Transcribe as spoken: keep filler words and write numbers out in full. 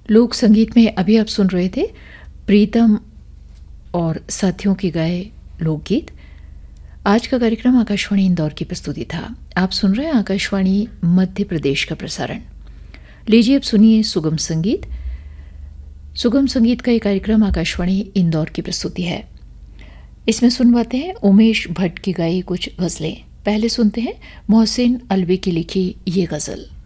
लोक संगीत में अभी आप सुन रहे थे प्रीतम और साथियों की गाए लोकगीत। आज का कार्यक्रम आकाशवाणी इंदौर की प्रस्तुति था। आप सुन रहे हैं आकाशवाणी मध्य प्रदेश का प्रसारण। लीजिए अब सुनिए सुगम संगीत। सुगम संगीत का ये कार्यक्रम आकाशवाणी इंदौर की प्रस्तुति है। इसमें सुनवाते हैं उमेश भट्ट की गाई कुछ गज़लें। पहले सुनते हैं मोहसिन अलवी की लिखी ये गज़ल।